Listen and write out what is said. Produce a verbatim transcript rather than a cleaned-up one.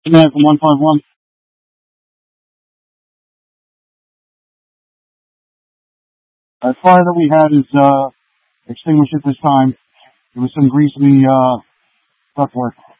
Command from one five one. The fire that we had is uh, extinguished at this time. There was some grease in the uh, ductwork.